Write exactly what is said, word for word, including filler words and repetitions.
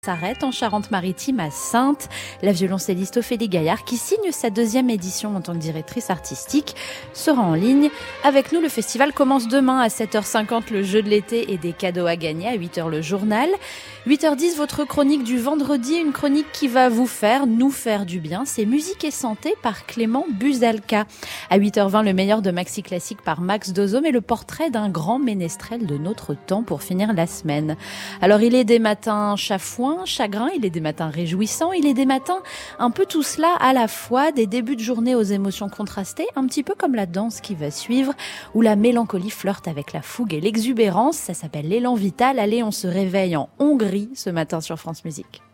S'arrête en Charente-Maritime à Saintes. La violoncelliste Ophélie Gaillard, qui signe sa deuxième édition en tant que directrice artistique, sera en ligne. Avec nous, le festival commence demain à sept heures cinquante, le jeu de l'été et des cadeaux à gagner. À huit heures, le journal. huit heures dix, votre chronique du vendredi, une chronique qui va vous faire, nous faire du bien. C'est Musique et Santé par Clément Buzalka. À huit heures vingt, le meilleur de Maxi Classique par Max Dozome et le portrait d'un grand ménestrel de notre temps pour finir la semaine. Alors, il est des matins chafouins, chagrin, il est des matins réjouissants, il est des matins un peu tout cela à la fois, des débuts de journée aux émotions contrastées, un petit peu comme la danse qui va suivre, où la mélancolie flirte avec la fougue et l'exubérance. Ça s'appelle l'élan vital. Allez, on se réveille en Hongrie ce matin sur France Musique.